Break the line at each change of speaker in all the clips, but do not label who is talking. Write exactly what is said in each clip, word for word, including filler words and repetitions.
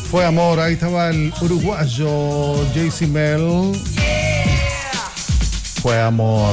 Fue amor, ahí estaba el uruguayo J C Mel. Fue amor.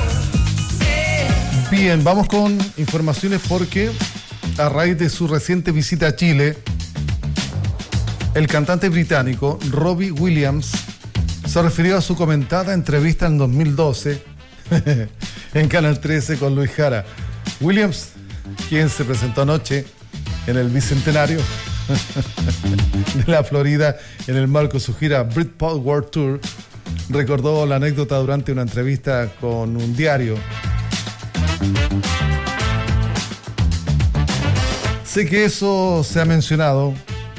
Bien, vamos con informaciones porque a raíz de su reciente visita a Chile, el cantante británico Robbie Williams se refirió a su comentada entrevista en dos mil doce en Canal trece con Luis Jara. Williams, quien se presentó anoche en el Bicentenario de la Florida en el marco de su gira Britpop World Tour, recordó la anécdota durante una entrevista con un diario. Sé que eso se ha mencionado.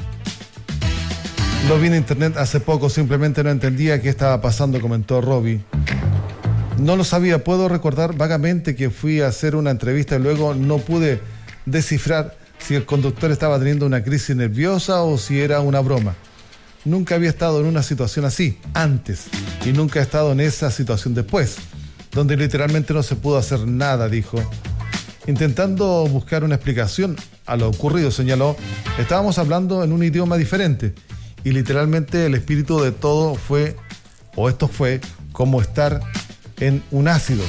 Lo vi en internet hace poco, simplemente no entendía qué estaba pasando, comentó Robbie. No lo sabía, puedo recordar vagamente que fui a hacer una entrevista y luego no pude descifrar si el conductor estaba teniendo una crisis nerviosa o si era una broma. Nunca había estado en una situación así antes y nunca he estado en esa situación después, donde literalmente no se pudo hacer nada, dijo. Intentando buscar una explicación a lo ocurrido, señaló, estábamos hablando en un idioma diferente y literalmente el espíritu de todo fue, o esto fue, como estar en un ácido.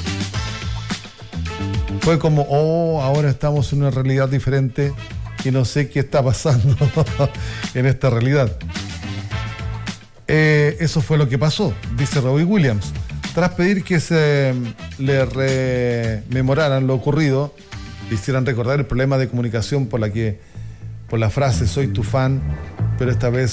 Fue como, oh, ahora estamos en una realidad diferente y no sé qué está pasando en esta realidad. Eh, eso fue lo que pasó, dice Robbie Williams. Tras pedir que se le rememoraran lo ocurrido, le hicieran recordar el problema de comunicación por la que, por la frase soy tu fan, pero esta vez